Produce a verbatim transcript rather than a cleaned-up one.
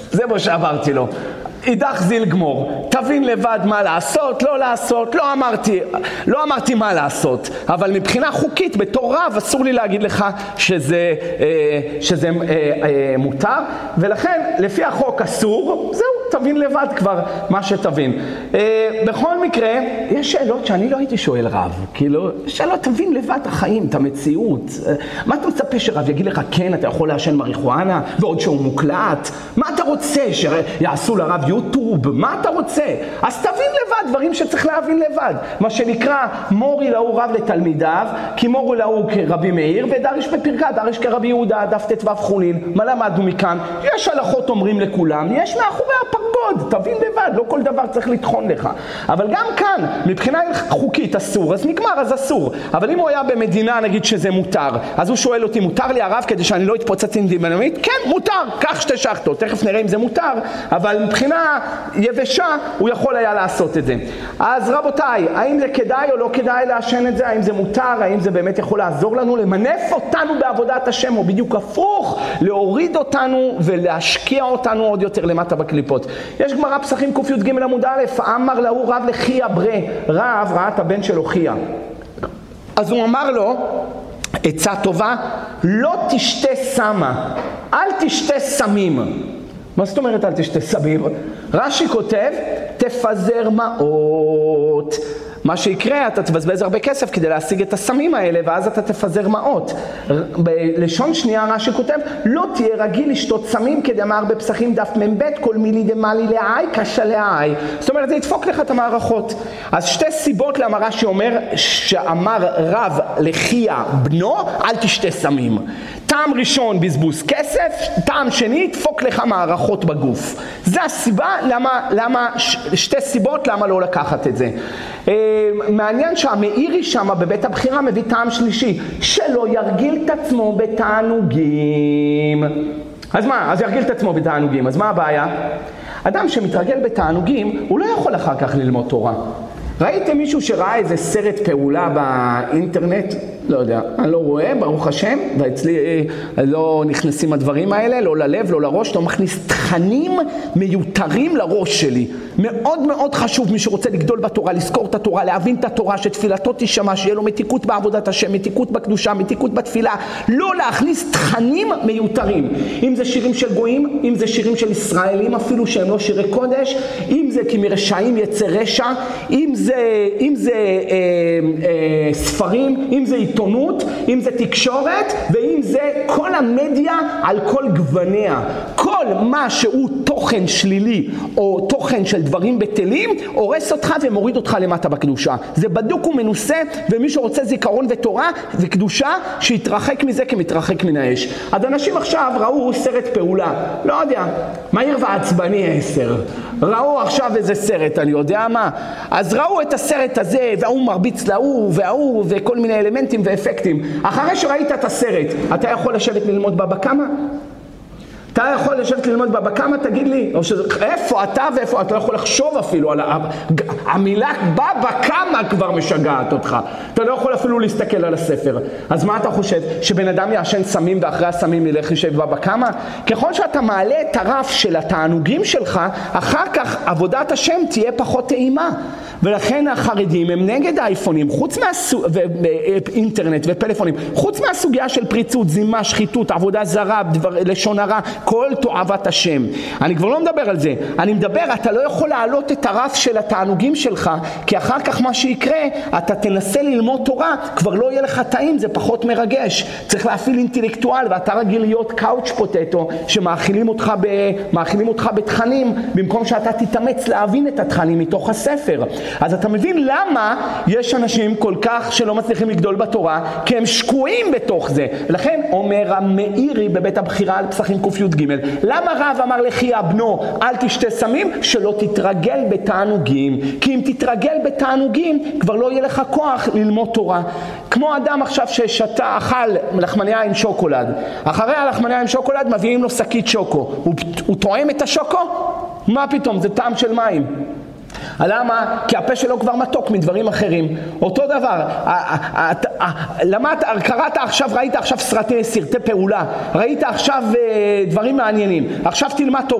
זה מה שאמרתי לו. אידך זיל גמור, תבין לבד מה לעשות, לא לעשות, לא אמרתי, לא אמרתי מה לעשות, אבל מבחינה חוקית, בתור רב, אסור לי להגיד לך שזה, שזה אה, אה, מותר, ולכן לפי החוק אסור, זהו, תבין לבד כבר מה שתבין. אה, בכל מקרה, יש שאלות שאני לא הייתי שואל רב, כאילו, שאלות תבין לבד החיים, את המציאות. מה אתה מצפה שרב יגיד לך, כן, אתה יכול לעשן מריחואנה, ועוד שהוא מוקלט? מה אתה רוצה, שיעשו לרב יוטיוב? מה אתה רוצה? אז תבין לבד דברים שצריך להבין לבד. מה שנקרא, מורי לאו רב לתלמידיו, כי מורי לאו כרבי מאיר, ודריש בפרקה, דריש כרבי יהודה, דף ט"ו חולין. מה למדנו מכאן? יש הלכות אומרים לכולם, יש מאחורי הפרגוד, תבין לבד, לא כל דבר צריך לטחון לך. אבל גם כאן, מבחינה חוקית אסור, אז נגמר, אז אסור. אבל אם הוא היה במדינה, נגיד שזה מותר, אז הוא שואל אותי, מותר לי הרב כדי שאני לא אתפוצץ עם דינמיט? כן, מותר, קח שתי שחטות, תכף נראה אם זה מותר, אבל מבחינה יבשה הוא יכול היה לעשות את זה. אז רבותיי, האם זה כדאי או לא כדאי לעשן את זה? האם זה מותר? האם זה באמת יכול לעזור לנו? למנף אותנו בעבודת השם, או בדיוק הפוך, להוריד אותנו ולהשקיע אותנו עוד יותר למטה בקליפות. יש גמרא פסחים ק"ג עמוד א', אמר לו רב לחיה ברה, רב ראה את הבן שלו חיה. אז הוא אמר לו, עצה טובה, לא תשתה סמה, אל תשתה סמים. מה זאת אומרת אל תשתה סמים? רש"י כותב, תפזר מעות. מה שיקרה, אתה תבזבז הרבה כסף כדי להשיג את הסמים האלה, ואז אתה תפזר מעות. בלשון שנייה רש"י כותב, לא תהיה רגיל לשתות סמים, כדאמר בפסחים דף מ"ב, כל מילי דמלי לעי, קשה לעי. זאת אומרת, זה ידפוק לך את המערכות. אז שתי סיבות למה רש"י אומר, שאמר רב לחיה בנו, אל תשתה סמים. טעם ראשון, בזבוז כסף, טעם שני, תפוק לך מערכות בגוף. זה הסיבה למה, למה, שתי סיבות למה לא לקחת את זה. מעניין שהמאירי שם בבית הבחירה מביא טעם שלישי, שלא ירגיל את עצמו בתענוגים. אז מה? אז ירגיל את עצמו בתענוגים. אז מה הבעיה? אדם שמתרגל בתענוגים, הוא לא יכול אחר כך ללמוד תורה. ראיתם מישהו שראה איזה סרט פעולה באינטרנט? לא יודע, אני לא רואה, ברוך השם, ואצלי לא נכנסים הדברים האלה, לא ללב, לא לראש, לא מכניס תכנים מיותרים לראש שלי. מאוד מאוד חשוב מי שרוצה לגדול בתורה, לזכור את התורה, להבין את התורה, שתפילתו תשמע, שיהיה לו מתיקות בעבודת השם, מתיקות בקדושה, מתיקות בתפילה, לא להכניס תכנים מיותרים. אם זה שירים של גויים, אם זה שירים של ישראלים אפילו שהם לא שירי קודש, אם זה כי מרשעים יצא רשע, אם זה, אם זה אה, אה, ספרים, אם זה עיתונות, אם זה תקשורת, ואם זה כל המדיה על כל גווניה. כל מה שהוא תוכן שלילי או תוכן של דברים בטלים, הורס אותך ומוריד אותך למטה בקדושה. זה בדוק ומנוסה, ומי שרוצה זיכרון ותורה וקדושה, שיתרחק מזה כמתרחק מן האש. אז אנשים עכשיו ראו סרט פעולה, לא יודע, מהיר ועצבני עשר. ראו עכשיו איזה סרט, אני יודע מה. אז ראו את הסרט הזה, והוא מרביץ להוא, והוא, וכל מיני אלמנטים ואפקטים. אחרי שראית את הסרט, אתה יכול לשבת ללמוד בבא קמא? אתה יכול לשבת ללמוד בבא קמא, תגיד לי, או שזה, איפה אתה ואיפה, אתה לא יכול לחשוב אפילו על המילה בבא קמא כבר משגעת אותך. אתה לא יכול אפילו להסתכל על הספר. אז מה אתה חושב? שבן אדם יעשן סמים ואחרי הסמים ילך לשב בבא קמא? ככל שאתה מעלה את הרף של התענוגים שלך, אחר כך עבודת השם תהיה פחות טעימה. ולכן החרדים הם נגד האייפונים, חוץ מהסוג, ואינטרנט ופלאפונים, חוץ מהסוגיה של פריצות, זימה, שחיתות, עבודה זרה, דבר, לשון הרע, כל תועבת השם. אני כבר לא מדבר על זה. אני מדבר, אתה לא יכול להעלות את הרף של התענוגים שלך, כי אחר כך מה שיקרה, אתה תנסה ללמוד תורה, כבר לא יהיה לך טעים, זה פחות מרגש. צריך להפעיל אינטלקטואל, ואתה רגיל להיות קאוץ' פוטטו, שמאכילים אותך, ב, מאכילים אותך בתכנים, במקום שאתה תתאמץ להבין את התכנים מתוך הספר. אז אתה מבין למה יש אנשים כל כך שלא מצליחים לגדול בתורה, כי הם שקועים בתוך זה. ולכן אומר המאירי בבית הבחירה על פסחים ק"ג, למה רב אמר לחיה בנו אל תשתה סמים? שלא תתרגל בתענוגים. כי אם תתרגל בתענוגים כבר לא יהיה לך כוח ללמוד תורה. כמו אדם עכשיו ששתה, אכל לחמניה עם שוקולד, אחרי הלחמניה עם שוקולד מביאים לו שקית שוקו, הוא, הוא טועם את השוקו? מה פתאום? זה טעם של מים. למה? כי הפה שלו כבר מתוק מדברים אחרים. אותו דבר, למה קראת עכשיו, ראית עכשיו סרטי, סרטי פעולה, ראית עכשיו דברים מעניינים, עכשיו תלמד תורה.